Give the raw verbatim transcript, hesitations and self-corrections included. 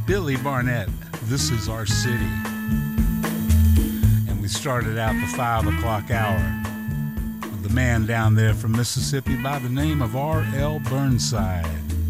Billy Barnett, This Is Our City. And we started out the five o'clock hour with the man down there from Mississippi by the name of R L Burnside.